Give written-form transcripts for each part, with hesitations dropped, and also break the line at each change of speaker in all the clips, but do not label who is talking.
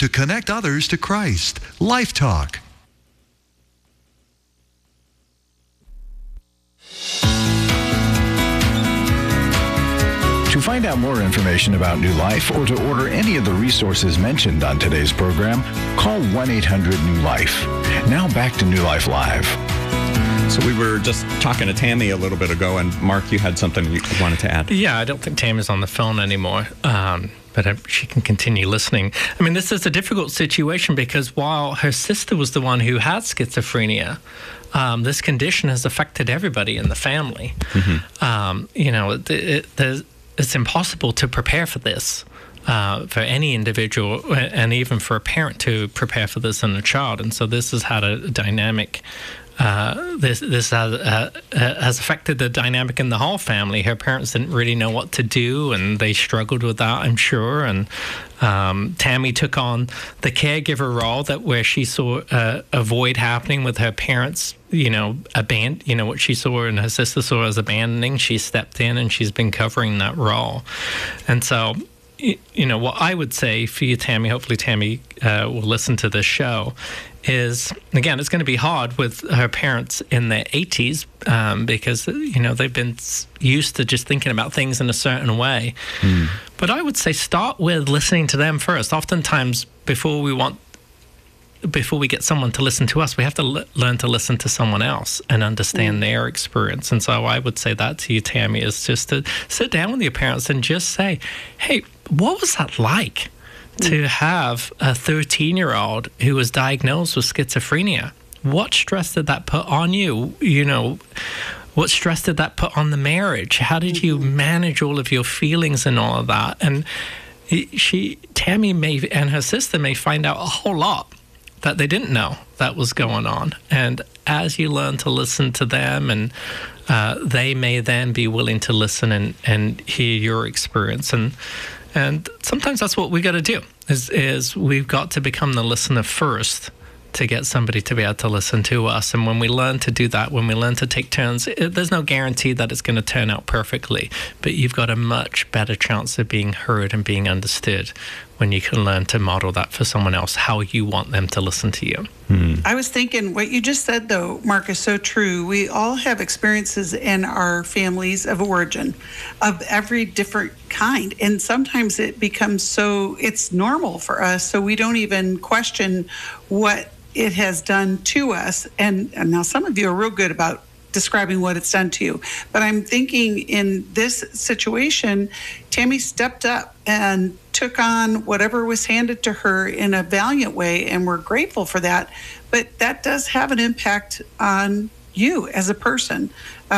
to connect others to Christ. Life Talk.
To find out more information about New Life or to order any of the resources mentioned on today's program, call 1-800-NEW-LIFE. Now back to New Life Live.
So we were just talking to Tammy a little bit ago, and Mark, you had something you wanted to add.
Yeah, I don't think Tammy's on the phone anymore, but she can continue listening. I mean, this is a difficult situation because while her sister was the one who had schizophrenia, this condition has affected everybody in the family. Mm-hmm. It's impossible to prepare for this, for any individual, and even for a parent to prepare for this in a child. And so this has had a dynamic. This has affected the dynamic in the whole family. Her parents didn't really know what to do, and they struggled with that, I'm sure. And Tammy took on the caregiver role where she saw a void happening with her parents. What she saw and her sister saw as abandoning. She stepped in, and she's been covering that role. And so, what I would say for you, Tammy, hopefully Tammy will listen to this show, is, again, it's going to be hard with her parents in their 80s because, they've been used to just thinking about things in a certain way. Mm. But I would say start with listening to them first. Oftentimes, before we get someone to listen to us, we have to learn to listen to someone else and understand their experience. And so I would say that to you, Tammy, is just to sit down with your parents and just say, hey, what was that like to have a 13-year-old who was diagnosed with schizophrenia? What stress did that put on you? What stress did that put on the marriage? How did you manage all of your feelings and all of that? And Tammy and her sister may find out a whole lot that they didn't know that was going on. And as you learn to listen to them, and they may then be willing to listen and hear your experience. And sometimes that's what we got to do, is we've got to become the listener first to get somebody to be able to listen to us. And when we learn to do that, when we learn to take turns, there's no guarantee that it's going to turn out perfectly, but you've got a much better chance of being heard and being understood when you can learn to model that for someone else, how you want them to listen to you.
I was thinking what you just said, though, Mark, is so true. We all have experiences in our families of origin of every different kind. And sometimes it becomes it's normal for us, so we don't even question what it has done to us. And now some of you are real good about describing what it's done to you. But I'm thinking in this situation, Tammy stepped up and took on whatever was handed to her in a valiant way, and we're grateful for that. But that does have an impact on you as a person.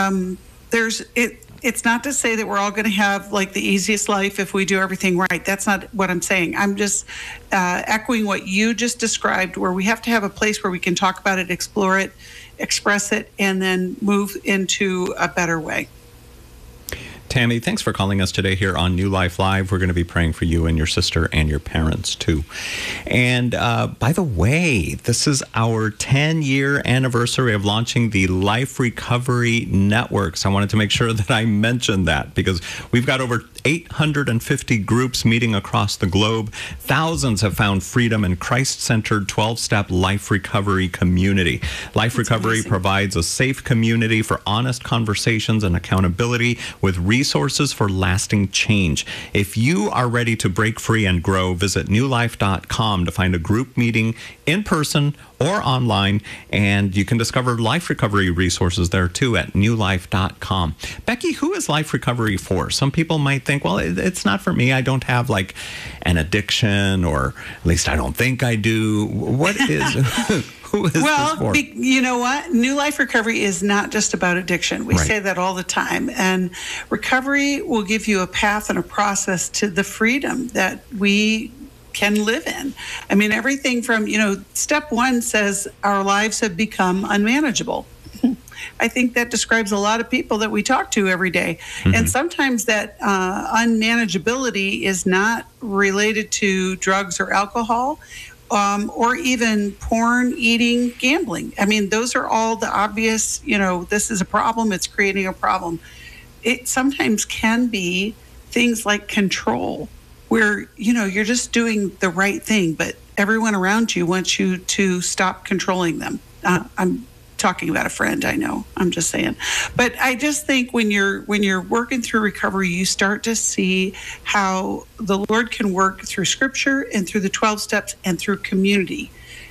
It's not to say that we're all going to have like the easiest life if we do everything right. That's not what I'm saying. I'm just echoing what you just described, where we have to have a place where we can talk about it, explore it, express it, and then move into a better way.
Tammy, thanks for calling us today here on New Life Live. We're going to be praying for you and your sister and your parents, too. And by the way, this is our 10-year anniversary of launching the Life Recovery Networks. I wanted to make sure that I mentioned that because we've got over 850 groups meeting across the globe. Thousands have found freedom in Christ-centered 12-step life recovery community. Life Recovery provides a safe community for honest conversations and accountability with resources for lasting change. If you are ready to break free and grow, visit newlife.com to find a group meeting in person or online, and you can discover life recovery resources there too at newlife.com. Becky, who is life recovery for? Some people might think, well, it's not for me. I don't have like an addiction, or at least I don't think I do. What is...
Well, you know what? New Life Recovery is not just about addiction. We say that all the time. And recovery will give you a path and a process to the freedom that we can live in. I mean, everything from, step one says our lives have become unmanageable. I think that describes a lot of people that we talk to every day. Mm-hmm. And sometimes that unmanageability is not related to drugs or alcohol. Or even porn, eating, gambling. I mean, those are all the obvious, this is a problem, it's creating a problem. It sometimes can be things like control. where, you're just doing the right thing, but everyone around you wants you to stop controlling them. I'm talking about a friend, I know, I'm just saying. But I just think when you're working through recovery, you start to see how the Lord can work through Scripture and through the 12 steps and through community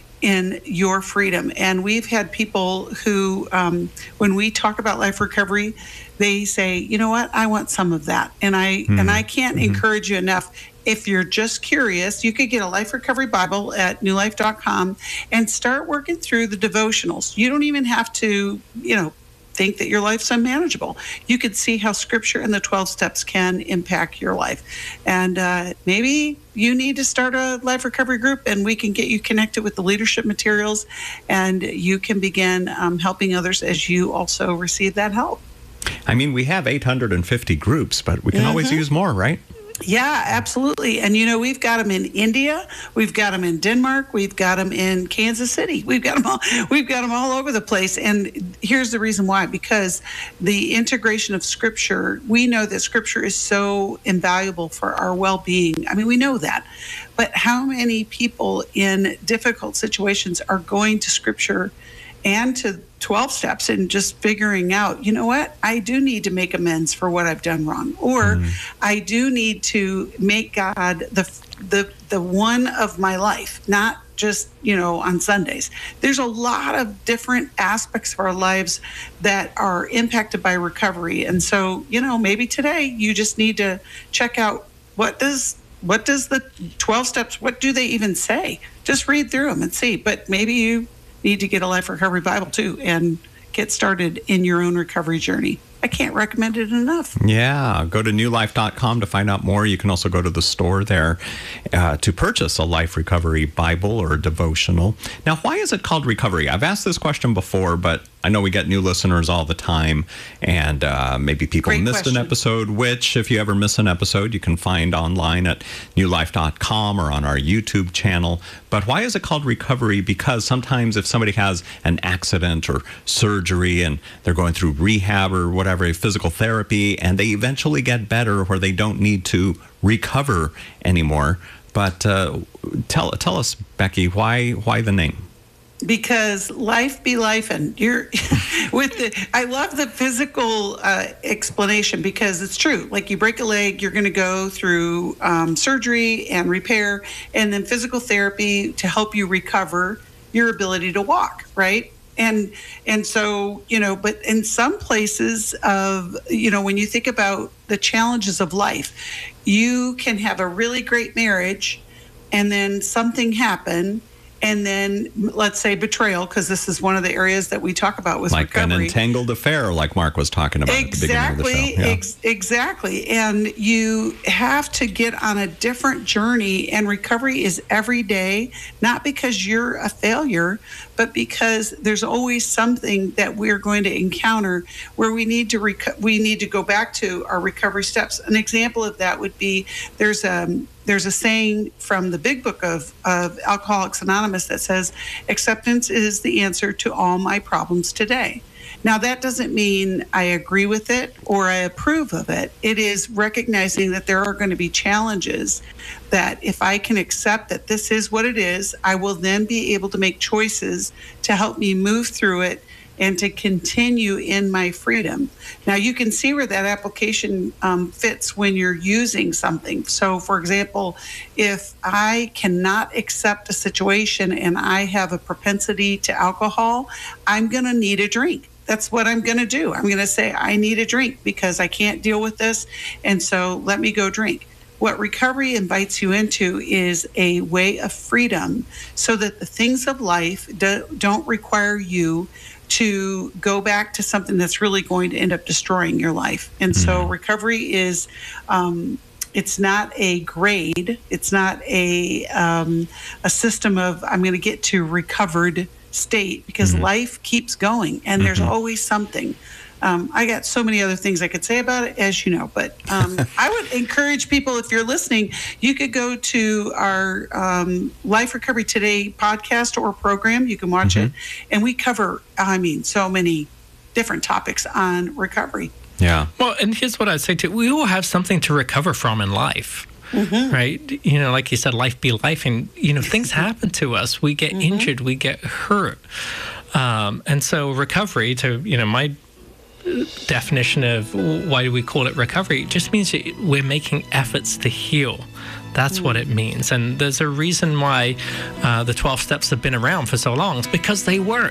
in your freedom. And we've had people who, when we talk about life recovery, they say, you know what, I want some of that. And I can't encourage you enough. If you're just curious, you could get a Life Recovery Bible at newlife.com and start working through the devotionals. You don't even have to, think that your life's unmanageable. You could see how Scripture and the 12 steps can impact your life. And maybe you need to start a life recovery group, and we can get you connected with the leadership materials, and you can begin helping others as you also receive that help.
I mean, we have 850 groups, but we can always use more, right?
Yeah, absolutely. And, we've got them in India. We've got them in Denmark. We've got them in Kansas City. We've got them all over the place. And here's the reason why, because the integration of Scripture, we know that Scripture is so invaluable for our well-being. I mean, we know that. But how many people in difficult situations are going to Scripture and to 12 steps and just figuring out, you know what, I do need to make amends for what I've done wrong, or I do need to make God the one of my life, not just, on Sundays. There's a lot of different aspects of our lives that are impacted by recovery. And so, maybe today you just need to check out what does the 12 steps, what do they even say? Just read through them and see. But maybe you need to get a Life Recovery Bible too and get started in your own recovery journey. I can't recommend it enough.
Yeah, go to newlife.com to find out more. You can also go to the store there to purchase a Life Recovery Bible or a devotional. Now, why is it called recovery? I've asked this question before, but I know we get new listeners all the time, and maybe people missed an episode, which if you ever miss an episode, you can find online at newlife.com or on our YouTube channel. But why is it called recovery? Because sometimes if somebody has an accident or surgery and they're going through rehab or whatever, physical therapy, and they eventually get better where they don't need to recover anymore. But tell us, Becky, why the name?
Because life be life, and you're I love the physical explanation, because it's true. Like, you break a leg, you're going to go through surgery and repair, and then physical therapy to help you recover your ability to walk, right? And so, but in some places of, when you think about the challenges of life, you can have a really great marriage and then something happen. And then, let's say, betrayal, because this is one of the areas that we talk about with recovery. Like an entangled affair, like Mark was talking about at the beginning of the show. Yeah. Exactly. And you have to get on a different journey, and recovery is every day, not because you're a failure, but because there's always something that we're going to encounter where we need to go back to our recovery steps. An example of that would be there's a saying from the big book of Alcoholics Anonymous that says, acceptance is the answer to all my problems today. Now, that doesn't mean I agree with it or I approve of it. It is recognizing that there are going to be challenges that if I can accept that this is what it is, I will then be able to make choices to help me move through it and to continue in my freedom. Now, you can see where that application fits when you're using something. So, for example, if I cannot accept a situation and I have a propensity to alcohol, I'm going to need a drink. That's what I'm going to do. I'm going to say, I need a drink because I can't deal with this, and so let me go drink. What recovery invites you into is a way of freedom so that the things of life don't require you to go back to something that's really going to end up destroying your life. And so recovery is, it's not a grade. It's not a system of, I'm going to get to recovered state, because life keeps going and there's always something. I got so many other things I could say about it, as you know, but I would encourage people, if you're listening, you could go to our Life Recovery Today podcast or program. You can watch it. And we cover, so many different topics on recovery.
Yeah.
Well, and here's what I'd say too. We all have something to recover from in life. right? You know, like you said, life be life, and you know, things happen to us. We get injured, we get hurt, and so recovery, to my definition of why do we call it recovery, it just means that we're making efforts to heal. That's what it means. And there's a reason why the 12 steps have been around for so long. It's because they work.